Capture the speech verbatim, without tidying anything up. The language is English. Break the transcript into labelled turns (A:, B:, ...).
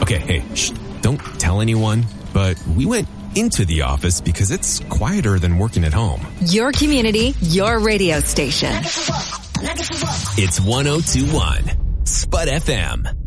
A: Okay, hey, shh, don't tell anyone, but we went into the office because it's quieter than working at home.
B: Your community, your radio station.
A: It's one oh two point one Spud F M.